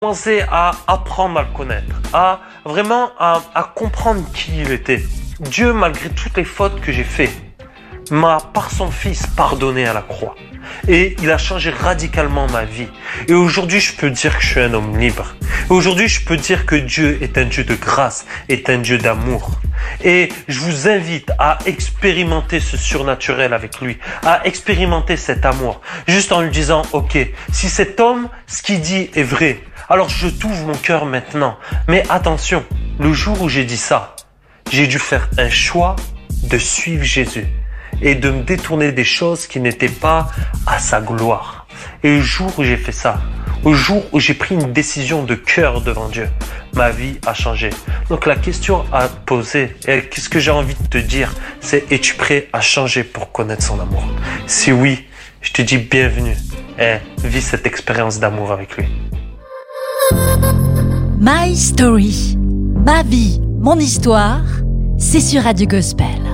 commencé à apprendre à le connaître, à vraiment à comprendre qui il était. Dieu, malgré toutes les fautes que j'ai faites, m'a par son Fils pardonné à la croix. Et il a changé radicalement ma vie. Et aujourd'hui, je peux dire que je suis un homme libre. Et aujourd'hui, je peux dire que Dieu est un Dieu de grâce, est un Dieu d'amour. Et je vous invite à expérimenter ce surnaturel avec lui, à expérimenter cet amour, juste en lui disant, ok, si cet homme, ce qu'il dit est vrai, alors je t'ouvre mon cœur maintenant. Mais attention, le jour où j'ai dit ça, j'ai dû faire un choix de suivre Jésus et de me détourner des choses qui n'étaient pas à sa gloire. Et le jour où j'ai fait ça, au jour où j'ai pris une décision de cœur devant Dieu, ma vie a changé. Donc la question à poser, et qu'est-ce que j'ai envie de te dire, c'est es-tu prêt à changer pour connaître son amour? Si oui, je te dis bienvenue et vis cette expérience d'amour avec lui. My Story, ma vie, mon histoire, c'est sur Radio Gospel.